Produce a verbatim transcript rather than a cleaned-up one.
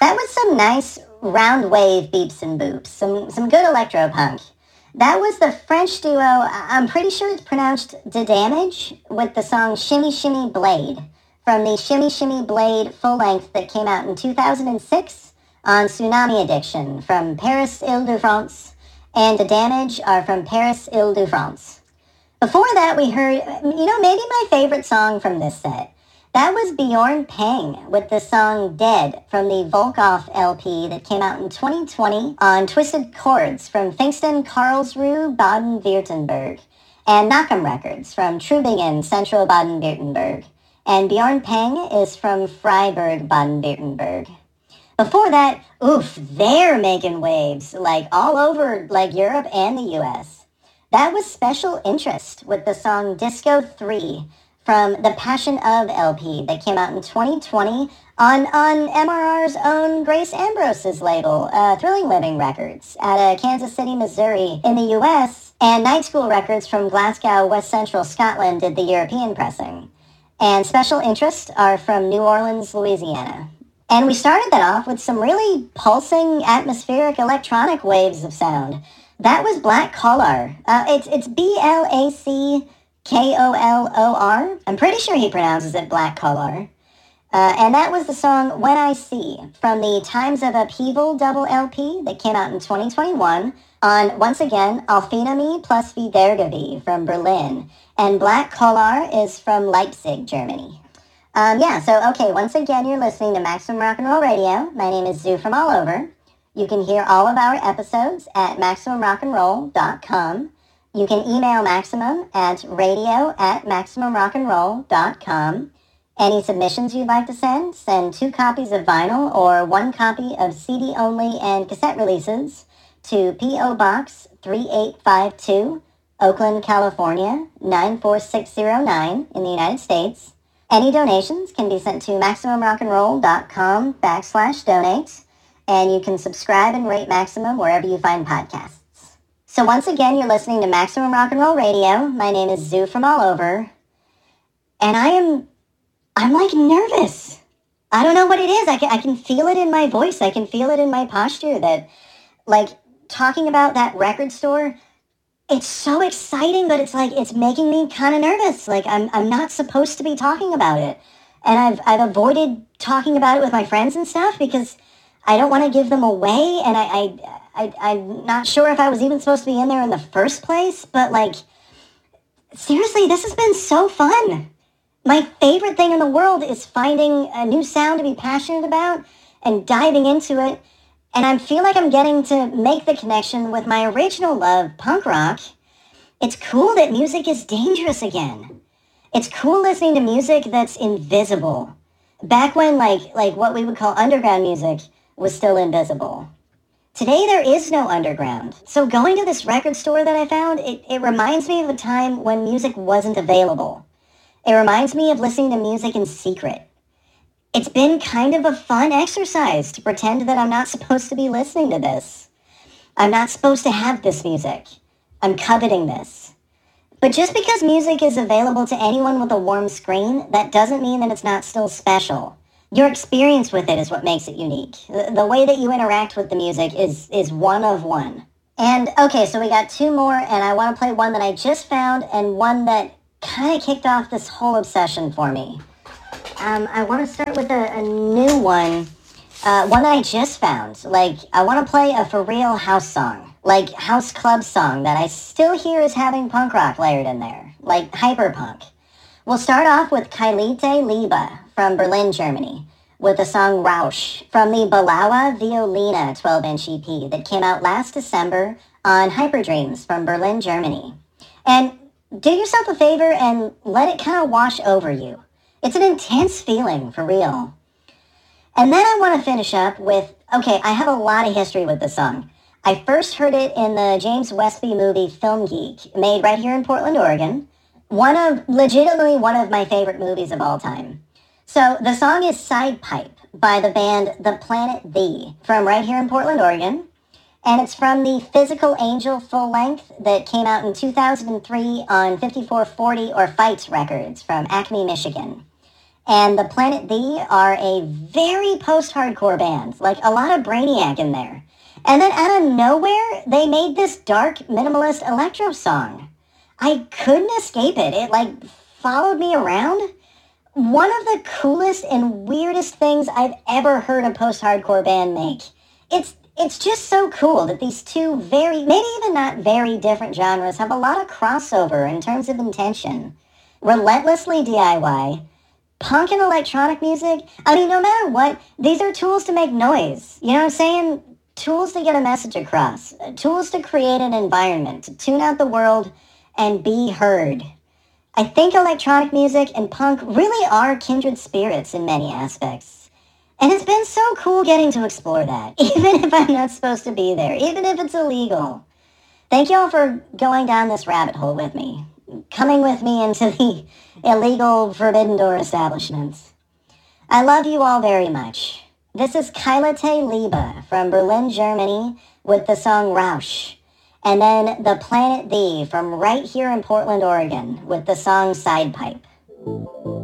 That was some nice round wave beeps and boops, some some good electro punk. That was the French duo, I'm pretty sure it's pronounced Da Damage, with the song Shimmy Shimmy Blade, from the Shimmy Shimmy Blade full-length that came out in two thousand six on Tsunami Addiction from Paris, Ile-de-France, and Da Damage are from Paris, Ile-de-France. Before that, we heard, you know, maybe my favorite song from this set. That was Bjorn Pang with the song Dead from the Volkov L P that came out in twenty twenty on Twisted Chords from Pfingsten, Karlsruhe, Baden-Württemberg, and Nachum Records from Trubingen, Central Baden-Württemberg. And Bjorn Pang is from Freiburg, Baden-Württemberg. Before that, oof, they're making waves, like all over like Europe and the U S. That was Special Interest with the song Disco three from the Passion Of L P that came out in twenty twenty on, on M R R's own Grace Ambrose's label, uh, Thrilling Living Records, out of Kansas City, Missouri in the U S, and Night School Records from Glasgow, West Central Scotland did the European pressing. And Special Interest are from New Orleans, Louisiana. And we started that off with some really pulsing, atmospheric electronic waves of sound. That was Black Collar. Uh, it's, it's B L A C K O L O R. I'm pretty sure he pronounces it Black Collar. Uh, and that was the song When I See from the Times of Upheaval double L P that came out in twenty twenty-one on, once again, Alfinami plus Wiedergewie from Berlin. And Black Collar is from Leipzig, Germany. Um, yeah, so, okay, once again, you're listening to Maximum Rock and Roll Radio. My name is Zoo from All Over. You can hear all of our episodes at maximum rock and roll dot com. You can email Maximum at radio at maximum rock and roll dot com. Any submissions you'd like to send, send two copies of vinyl or one copy of C D only and cassette releases to P O Box three eight five two, Oakland, California, nine four six zero nine in the United States. Any donations can be sent to maximum rock and roll dot com backslash donate, and you can subscribe and rate Maximum wherever you find podcasts. So once again, you're listening to Maximum Rock and Roll Radio. My name is Zoo from All Over, and I am, I'm like nervous. I don't know what it is. I can, I can feel it in my voice. I can feel it in my posture that, like, talking about that record store, it's so exciting, but it's like, it's making me kind of nervous. Like, I'm, I'm not supposed to be talking about it. And I've, I've avoided talking about it with my friends and stuff because I don't want to give them away, and I, I, I, I'm not sure if I was even supposed to be in there in the first place, but, like, seriously, this has been so fun. My favorite thing in the world is finding a new sound to be passionate about and diving into it, and I feel like I'm getting to make the connection with my original love, punk rock. It's cool that music is dangerous again. It's cool listening to music that's invisible. Back when, like, like what we would call underground music was still invisible. Today there is no underground. So going to this record store that I found, it, it reminds me of a time when music wasn't available. It reminds me of listening to music in secret. It's been kind of a fun exercise to pretend that I'm not supposed to be listening to this. I'm not supposed to have this music. I'm coveting this. But just because music is available to anyone with a warm screen, that doesn't mean that it's not still special. Your experience with it is what makes it unique. The, the way that you interact with the music is, is one of one. And, okay, so we got two more, and I want to play one that I just found and one that kind of kicked off this whole obsession for me. Um, I want to start with a, a new one, uh, one that I just found. Like, I want to play a for real house song, like house club song that I still hear as having punk rock layered in there, like hyperpunk. We'll start off with Kailite Liebe from Berlin, Germany, with the song Rausch from the Balawa Violina twelve-inch E P that came out last December on Hyperdreams from Berlin, Germany. And do yourself a favor and let it kind of wash over you. It's an intense feeling, for real. And then I want to finish up with, okay, I have a lot of history with this song. I first heard it in the James Westby movie Film Geek, made right here in Portland, Oregon. One of, legitimately one of my favorite movies of all time. So the song is Side Pipe by the band The Planet The from right here in Portland, Oregon. And it's from the Physical Angel full length that came out in two thousand three on fifty-four forty or Fight Records from Acme, Michigan. And the Planet The are a very post-hardcore band, like a lot of Brainiac in there. And then out of nowhere, they made this dark, minimalist electro song. I couldn't escape it. It, like, followed me around. One of the coolest and weirdest things I've ever heard a post-hardcore band make. It's it's just so cool that these two very, maybe even not very different genres have a lot of crossover in terms of intention. Relentlessly D I Y, punk and electronic music. I mean, no matter what, these are tools to make noise. You know what I'm saying? Tools to get a message across. Tools to create an environment, to tune out the world and be heard. I think electronic music and punk really are kindred spirits in many aspects. And it's been so cool getting to explore that, even if I'm not supposed to be there, even if it's illegal. Thank y'all for going down this rabbit hole with me, coming with me into the illegal Forbidden Door establishments. I love you all very much. This is Kailate Liebe from Berlin, Germany, with the song Rausch. And then The Planet The from right here in Portland, Oregon, with the song Side Pipe.